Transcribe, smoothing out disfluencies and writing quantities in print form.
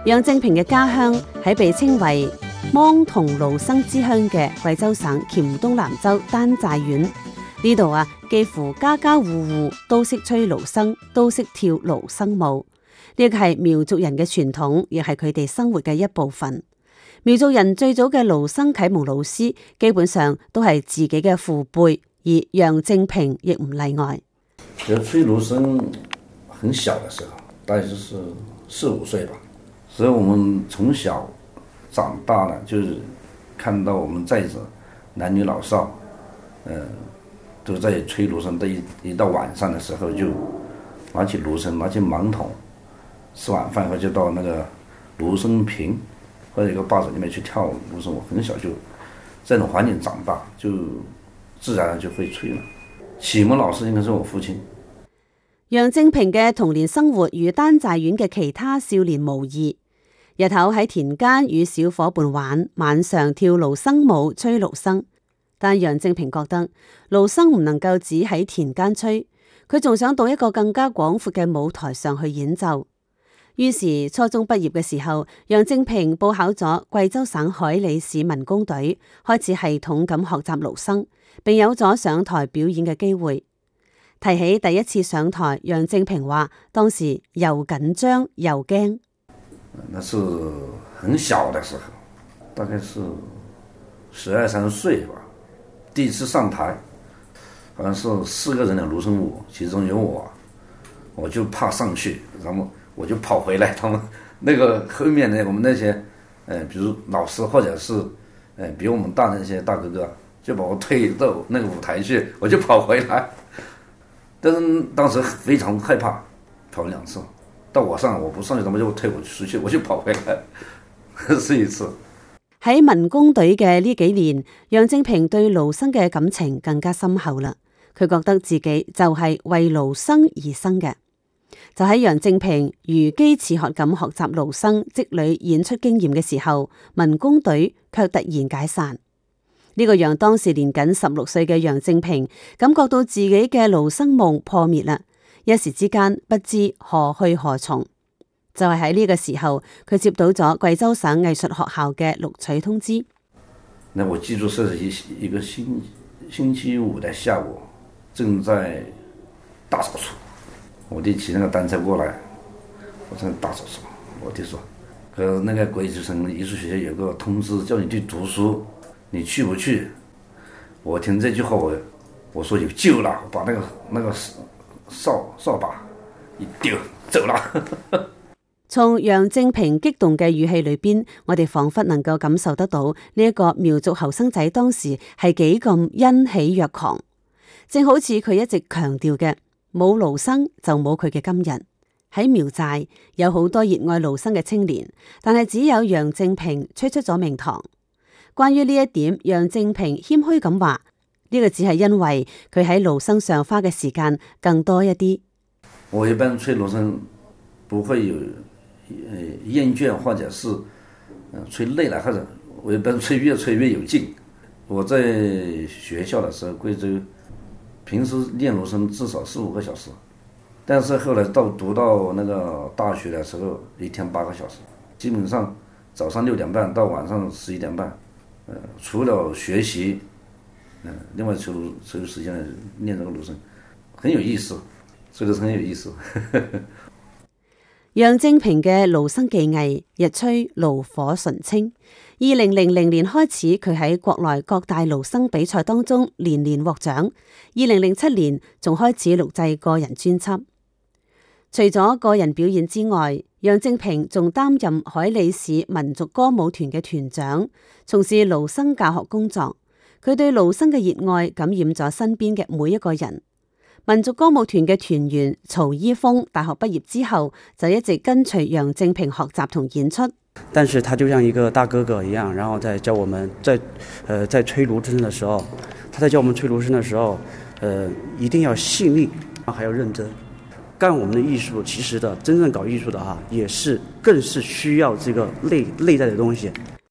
楊正平嘅家鄉喺被稱為芒同盧生之鄉嘅貴州省黔東南州丹寨縣呢度啊，幾乎家家戶戶都識吹盧生，都識跳盧生舞。呢個係苗族人嘅傳統，亦係佢哋生活嘅一部分。苗族人最早嘅盧生啟蒙老師，基本上都係自己嘅父輩，而楊正平亦唔例外。 其實吹盧生很小的時候，大概是4、5歲吧，所以我們從小長大了，就是看到我們寨子男女老少，都在吹盧生。一到晚上的時候，就拿起盧生，拿起芒筒，吃晚飯後就到那個盧生坪或者一個壩子裡面去跳盧生。我很小就這種環境長大，就自然就會吹了。啟蒙老師應該是我父親。 楊正平嘅童年生活與丹寨縣嘅其他少年無異，日頭喺田間與小伙伴玩，晚上跳盧生舞、吹盧生。但楊正平覺得盧生唔能夠只喺田間吹，佢仲想到一個更加廣闊嘅舞台上去演奏。於是初中畢業嘅時候，楊正平報考咗貴州省海理市民工隊，開始系統咁學習盧生，並有咗上台表演嘅機會。提起第一次上台，楊正平話當時又緊張又驚。 那是很小的時候，大概是12、13歲吧，第一次上台，好像是4個人的盧生舞，其中有我就怕上去，然後我就跑回來，他們那個後面的我們那些比如老師或者是比我們大的那些大哥哥，就把我推到那個舞台去，我就跑回來。但是當時非常害怕，跑2次，到我上，我不上去，他們就推我出去，我就跑回來，是一次。 喺民工隊嘅呢幾年，楊正平對盧生嘅感情更加深厚啦。佢覺得自己就係為盧生而生嘅。就喺楊正平如飢似渴咁學習盧生，積累演出經驗嘅時候，民工隊卻突然解散。呢個讓當時年僅16歲嘅楊正平感覺到自己嘅盧生夢破滅啦，一時之間不知何去何從。就係喺呢個時候，佢接到咗貴州省藝術學校嘅錄取通知。 那我記住是一個星期5的下午，正在大掃除，我弟騎那個單車過來，我正在大掃除，我弟說，那個貴州省藝術學校有個通知叫你去讀書，你去不去？我聽這句話，我說有救了，我把那個掃把一丟走了。 從楊正平激動嘅語氣裏邊，我哋仿佛能夠感受得到呢一個苗族後生仔當時係幾咁欣喜若狂。正好似佢一直強調嘅，冇盧生就冇佢嘅今日。喺苗寨有好多熱愛盧生嘅青年，但係只有楊正平吹出咗名堂。關於呢一點，楊正平謙虛咁話：呢個只係因為佢喺盧生上花嘅時間更多一啲。 我一般吹盧生不會有厭倦，或者是吹累了，或者我一般越吹越有勁。我在學校的時候，貴州平時練盧生至少4、5個小時，但是後來讀到那個大學的時候，一天8個小時，基本上早上6點半到晚上11點半，除了學習，另外抽時間練這個盧生，很有意思，吹得很有意思。 楊正平嘅盧生技藝日趨爐火純青。2000年開始，佢喺國內各大盧生比賽當中年年獲獎。2007年仲開始錄製個人專輯。除咗個人表演之外，楊正平仲擔任海理市民族歌舞團嘅團長，從事盧生教學工作。佢對盧生嘅熱愛感染咗身邊嘅每一個人。民族歌舞團嘅團員曹依峰大學畢業之後，就一直跟隨楊正平學習同演出。 但是他就像一個大哥哥一樣，然後在教我們在吹盧生的時候，他在教我們吹盧生的時候，一定要細膩，還要認真。幹我們的藝術，其實的真正搞藝術的也是更是需要這個內在的東西。